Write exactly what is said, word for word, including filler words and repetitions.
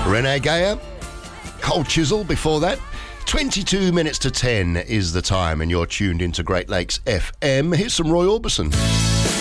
Renee Geyer, Cold Chisel before that. twenty-two minutes to ten is the time, and you're tuned into Great Lakes F M. Here's some Roy Orbison.